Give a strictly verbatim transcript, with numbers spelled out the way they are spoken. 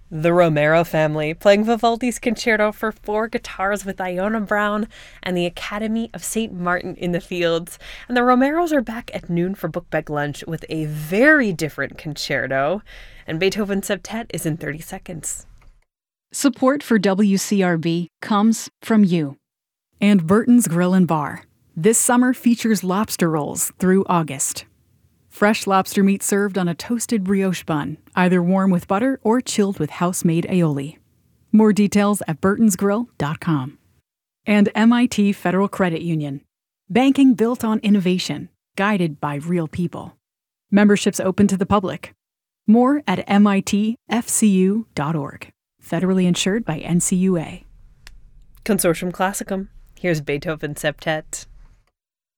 The Romero family, playing Vivaldi's Concerto for four guitars with Iona Brown and the Academy of Saint Martin in the Fields. And the Romeros are back at noon for Book Bag Lunch with a very different concerto. And Beethoven Septet is in thirty seconds. Support for W C R B comes from you. And Burton's Grill and Bar. This summer features lobster rolls through August. Fresh lobster meat served on a toasted brioche bun, either warm with butter or chilled with house-made aioli. More details at burtons grill dot com. And M I T Federal Credit Union. Banking built on innovation, guided by real people. Memberships open to the public. More at M I T F C U dot org. Federally insured by N C U A. Consortium Classicum. Here's Beethoven Septet.